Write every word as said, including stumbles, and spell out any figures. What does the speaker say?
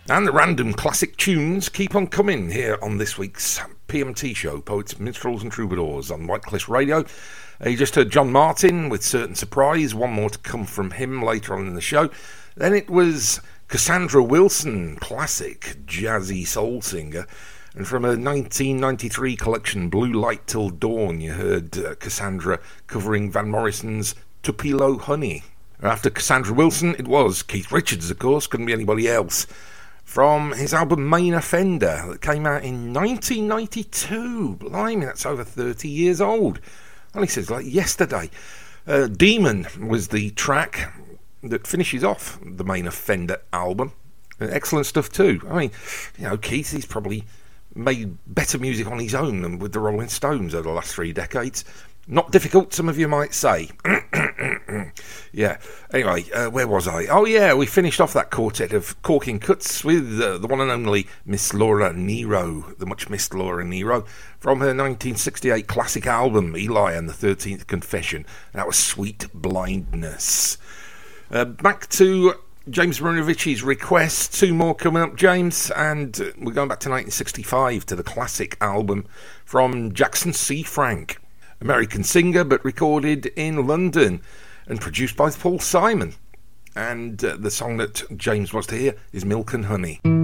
And the random classic tunes keep on coming here on this week's P M T show, Poets, Minstrels and Troubadours on White Cliffs Radio. Uh, you just heard John Martin with Certain Surprise, one more to come from him later on in the show. Then it was Cassandra Wilson, classic jazzy soul singer. And from a nineteen ninety-three collection, Blue Light Till Dawn, you heard uh, Cassandra covering Van Morrison's Tupelo Honey. After Cassandra Wilson, it was Keith Richards, of course, couldn't be anybody else. From his album Main Offender that came out in nineteen ninety-two. Blimey, that's over thirty years old. Only says like yesterday. Uh, Demon was the track that finishes off the Main Offender album. Uh, excellent stuff too. I mean, you know, Keith, he's probably made better music on his own than with the Rolling Stones over the last three decades. Not difficult, some of you might say. Yeah. Anyway, uh, where was I? Oh, yeah, we finished off that quartet of Corking Cuts with uh, the one and only Miss Laura Nyro, the much-missed Laura Nyro, from her nineteen sixty-eight classic album, Eli and the thirteenth Confession. That was Sweet Blindness. Uh, back to James Marinovic's request. Two more coming up, James, and uh, we're going back to nineteen sixty-five to the classic album from Jackson C. Frank. American singer, but recorded in London and produced by Paul Simon. And uh, the song that James wants to hear is Milk and Honey.